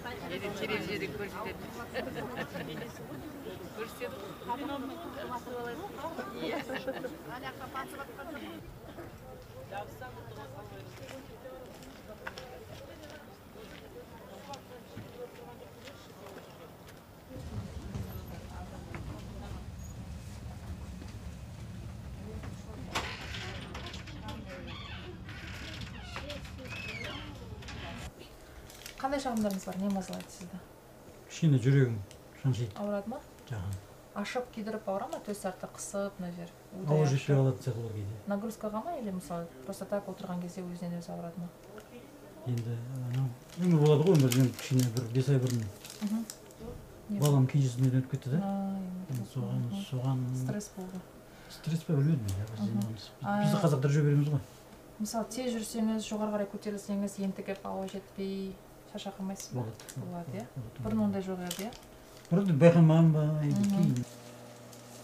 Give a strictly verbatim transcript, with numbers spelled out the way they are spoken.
Телевизорда көрсетеді. Көрсетеді. Қандай шағымдарыңыз бар? Не мазалайды сізді? Кішкене жүрегім шаншиды. Ауырады ма? Жағын. Ашып күйдіріп ауыра ма? Төс арты қысып, мына жер. Ауыр жетпей қалатын сияқты бар кейде. Нагрузкаға ма или мысалы просто так отырған кезде өзінен өзі ауырады ма? Енді өмір болады ғой, өмірден кішкене бір бес ай бұрын балам кенжесінен өтіп кетті да. Соған соған стресс болды. Стресс па білмедім. Біз қазақтар жүре береміз ғой. Мысалы тез жүрсеңіз, жоғары қарай көтерілсеңіз, ентігіп ауа жетпей шаршап қалмайсыз ба? Болады. Болады, иә. Бұрын ондай жоқ еді, иә? Бұрын байқамаған ба, енді кейін